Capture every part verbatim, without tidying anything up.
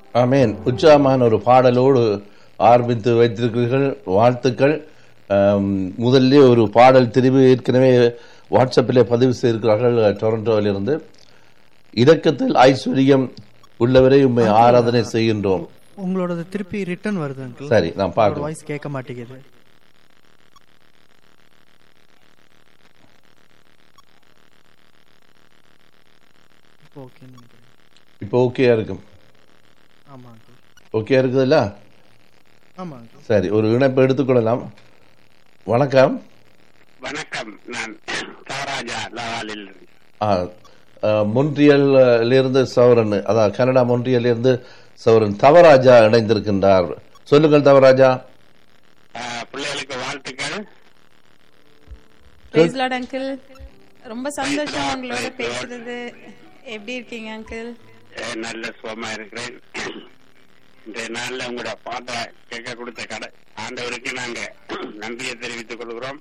ஆமேன். உற்சாகமான ஒரு பாடலோடு ஆரம்பித்து வைத்திருக்கிறீர்கள், வாழ்த்துக்கள். முதல்ல ஒரு பாடல் தெரிவு ஏற்கனவே வாட்ஸ்அப்பிலே பதிவு செய்திருக்கிறார்கள் டொரண்டோவிலிருந்து. இரக்கத்தில் ஐஸ்வர்யம் உள்ளவரை உண்மை ஆராதனை செய்கின்றோம். உங்களோட திருப்பி ரிட்டர்ன் வருது அங்கிள். சரி, நான் பார்க்கிறேன். வாய்ஸ் கேட்க மாட்டேங்குது. ஓகே, இப்போ ஓகேயா இருக்கும்? ஆமா அங்கிள். ஓகேயா இருக்குதுல்ல? ஆமா அங்கிள். சரி, ஒரு இணைப்பு எடுத்துக்கொள்ளலாம். வணக்கம். வணக்கம், நான் தவராஜா லவாலில். மொன்றியல் இருந்து சௌரன், அதான் கனடா மொன்றியல் இருந்து சௌரன் தவராஜா இணைந்திருக்கின்றார். சொல்லுங்கள் தவராஜா. பிள்ளைகளுக்கு வாழ்த்துக்கள். Price Lord uncle. ரொம்ப சந்தோஷம் உங்களோட பேசுறது. எப்படி இருக்கீங்க அங்கிள்? நல்ல சுகமா இருக்கிறேன். இந்த நாள்ல உங்களோட பாட்டை கேட்க கொடுத்த கடை ஆண்டவருக்கு நாங்க நன்றியை தெரிவித்துக் கொள்கிறோம்.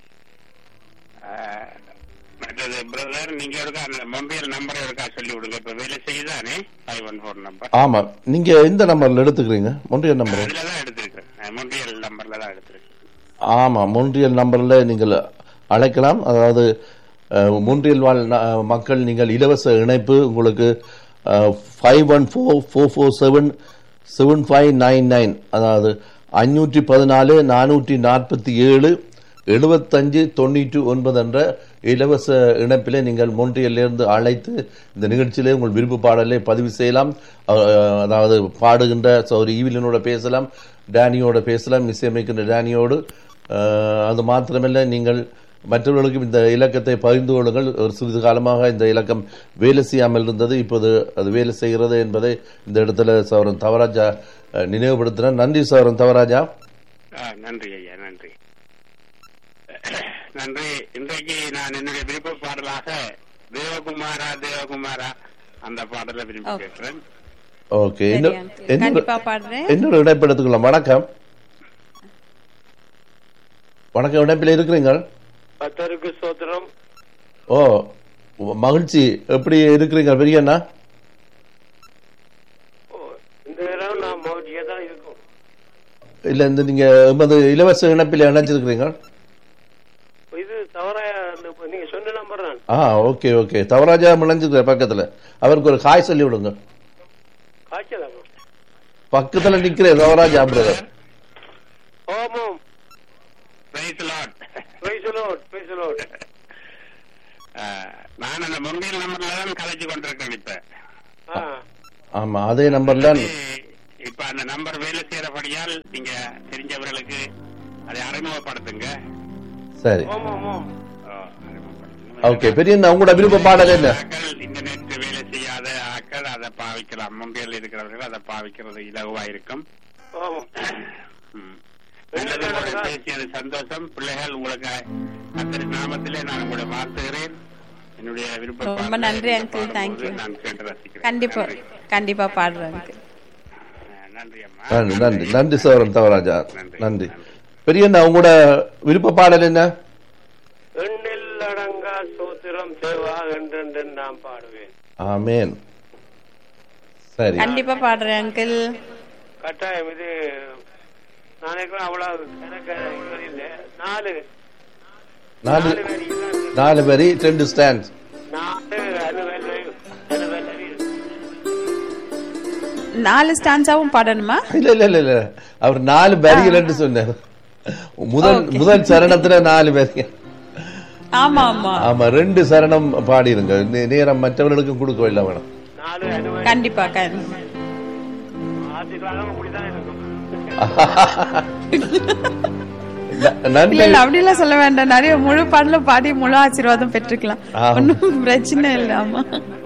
மற்றது பிரதர், நீங்க இருக்கா அந்த மொபைல் நம்பரை இருக்கா சொல்லி விடுங்க. இப்ப வேலை செய்யுதானே ஃபைவ் ஒன் ஃபோர் நம்பர்? ஆமா, நீங்க எந்த நம்பர்ல எடுத்துக்கிறீங்க? மொன்றியல் நம்பர் அதுலதான் எடுத்திருக்கேன். மொபைல் நம்பர்ல தான் எடுத்திருக்கேன். ஆமா, மொன்றியல் நம்பர்ல நீங்கள் அழைக்கலாம். அதாவது மொன்றியல் வாழ் மக்கள், நீங்கள் இலவச இணைப்பு உங்களுக்கு five one four four four seven seven five nine nine அதாவது அஞ்சூற்றி பதினாலு நானூற்றி நாற்பத்தி ஏழு எழுபத்தஞ்சு தொண்ணூற்றி ஒன்பது என்ற இலவச இணைப்பிலே நீங்கள் மொன்றியலிருந்து அழைத்து இந்த நிகழ்ச்சியிலே உங்கள் விருப்ப பாடலை பதிவு செய்யலாம். அதாவது பாடுகின்ற சௌரி ஈவிலனோட பேசலாம், டேனியோட பேசலாம், இசையமைக்கின்ற டேனியோடு. அது மாத்திரமல்ல, நீங்கள் மற்றவர்களுக்கும் இந்த இலக்கத்தை பகிர்ந்து கொள்ளுங்கள். ஒரு சிறிது காலமாக இந்த இலக்கம் வேலை செய்யாமல் இருந்தது, இப்போது அது வேலை செய்கிறது என்பதை இந்த இடத்துல சௌரன் தவராஜா நினைவுபடுத்தினார். நன்றி சௌரன் தவராஜா. நன்றி ஐயா, நன்றி நன்றி. இன்றைக்கு நான் என்னுடைய விருப்ப பாடலாக தேவகுமாரா தேவகுமாரா அந்த பாடலை விரும்பி கேட்கிறேன். ஓகே, என்னோட இணைப்பு எடுத்துக்கலாம். வணக்கம். வணக்கம், இணைப்பில் இருக்கிறீங்க? கர்த்தருக்கு ஸ்தோத்திரம். ஓ, மகிழ்ச்சி. எப்படி இருக்கிறீங்க பெரியண்ணா? இந்த நேரம் நான் மகிழ்ச்சியா தான் இருக்கும். இல்ல, இந்த நீங்க இலவச இணைப்பில் இணைச்சிருக்கிறீங்க? இது தவறா நீங்க சொன்ன நம்பர் தான். ஆ, ஓகே ஓகே. தவராஜா இணைஞ்சிருக்கிற பக்கத்துல அவருக்கு ஒரு காய் சொல்லி விடுங்க. காய்ச்சலா பக்கத்துல நிக்கிற தவராஜா பிரதர். ஆமாம். Price Lord. Price Lord. Price Lord. நான் அந்த மொபைல் நம்பர்ல தான் கலைச்சு கொண்டிருக்கேன் இப்ப. ஆமா, அதே நம்பர்ல. இப்ப அந்த நம்பர் வேலை செய்யறபடியால் நீங்க தெரிஞ்சவர்களுக்கு அதை அறிமுகப்படுத்துங்க. சரி, ஆமா ஆமா. ஓகே. பெரிய உங்களோட விருப்ப பாடல் என்ன? இன்டர்நெட் வேலை செய்யாத ஆக்கள் அதை பாவிக்கலாம். மொபைல் இருக்கிறவர்கள் அதை பாவிக்கிறது இலகுவா இருக்கும். பேசியது சந்தோஷம். பிள்ளைகள் உங்களுக்கு அத்தனை நாமத்திலே நான் உங்களை வாழ்த்துகிறேன். என்னுடைய விருப்பம். ரொம்ப நன்றி அங்கிள். தேங்க்யூ. நான் கேட்டு ரசிக்கிறேன். கண்டிப்பா கண்டிப்பா பாடுறேன். நன்றி அம்மா. நன்றி நன்றி நன்றி சௌரன் தவராஜா. நன்றி. பெரியண்ணா, உங்களோட விருப்ப பாடல் என்ன? எண்ணில் அடங்கா ஸ்தோத்திரம் தேவா என்று நான் பாடுவேன். ஆமென். சரி, கண்டிப்பா பாடுறேன் அங்கிள். கட்டாயம். இது நாளைக்கு அவ்வளவு எனக்கு இல்ல. நாலு நாலு நாலு வரி ரெண்டு ஸ்டாண்ட். நாலு ஸ்டான்ஸாவும் பாடணுமா? இல்ல இல்ல இல்ல இல்ல, அவர் நாலு வரிகள் சொன்னார். முதல் முதல் சரணத்துல நாலு வரி. ஆமா ஆமா ஆமா, ரெண்டு சரணம் பாடிருங்க. நேரம் மற்றவர்களுக்கும் கொடுக்க இல்லை வேணும். கண்டிப்பா. அப்படிலாம் சொல்ல வேண்டாம். நிறைய முழு பாடல பாடி முழு ஆசீர்வாதம் பெற்றுக்கலாம். ஒன்னும் பிரச்சனை இல்ல. ஆமா,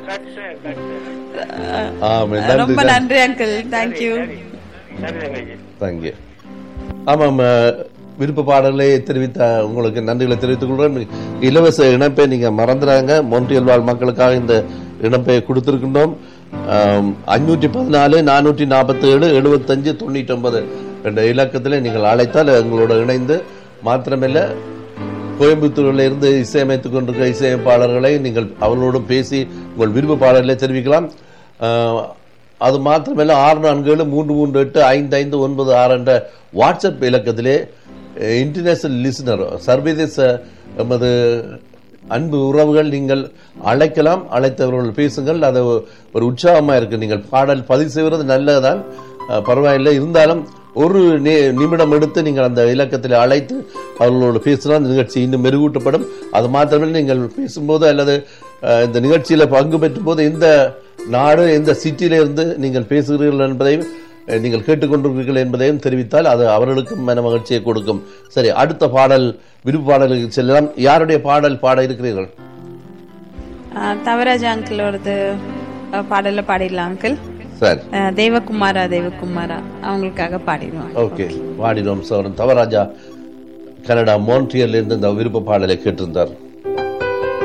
ரொம்ப நன்றி அங்கிள். தேங்க்யூ. தேங்க்யூ. ஆமாம், விருப்ப பாடலை தெரிவித்த உங்களுக்கு நன்றிகளை தெரிவித்துக் கொள்கிறேன். இலவச இணைப்பை நீங்க மறந்துறாங்க. மொன்றியல் வாழ் மக்களுக்காக இந்த இணைப்பை கொடுத்திருக்கின்றோம். அஞ்சூற்றி பதினாலு நானூற்றி நாற்பத்தி ஏழு எழுபத்தஞ்சு தொண்ணூற்றி ஒன்பது என்ற இலக்கத்தில் நீங்கள் அழைத்தால் எங்களோட இணைந்து, மாத்திரமில்ல கோயம்புத்தூரில் இருந்து இசையமைத்துக் கொண்டிருக்கிற இசையமைப்பாளர்களை நீங்கள் அவர்களோடும் பேசி உங்கள் விருப்ப பாடலை தெரிவிக்கலாம். அது மாத்திரமல்ல ஆறு நான்கு ஏழு மூன்று மூன்று எட்டு ஐந்து ஐந்து ஒன்பது ஆறு என்ற வாட்ஸ்அப் இலக்கத்திலே இன்டர்நேஷனல் லிசனர் சர்வதேச எமது அன்பு உறவுகள் நீங்கள் அழைக்கலாம். அழைத்தவர்கள் பேசுங்கள். அது ஒரு உற்சாகமா இருக்கு. நீங்கள் பாடல் பதிவு செய்வது நல்லதுதான், பரவாயில்லை. இருந்தாலும் ஒரு நிமிடம் எடுத்து நீங்கள் அந்த இலக்கத்தில் அழைத்து அவர்களோடு பேசினால் நிகழ்ச்சி இன்னும் மெருகூட்டப்படும். அது மாத்திரமல்ல, நீங்கள் பேசும்போது அல்லது இந்த நிகழ்ச்சியில பங்கு பெற்றும் போது எந்த நாடு எந்த சிட்டியில இருந்து நீங்கள் பேசுகிறீர்கள் என்பதையும் நீங்கள் கேட்டுக்கொண்டிருக்கிறீர்கள் என்பதையும் தெரிவித்தால் அது அவர்களுக்கும் மன மகிழ்ச்சியை கொடுக்கும். சரி, அடுத்த பாடல் விருப்பு பாடலுக்கு செல்லலாம். யாருடைய பாடல் பாட இருக்கிறீர்கள்? தவராஜ் அங்கிளோடது பாடல பாடிடலாம் அங்கிள். சரி, தேவகுமாரா தேவகுமாரா அவங்களுக்காக பாடிடுவோம். ஓகே, பாடிடுவோம். சோரன் தவராஜா கனடா மோன்ட்ரியல்ல இருந்து இந்த விருப்ப பாடலை கேட்டிருந்தார்.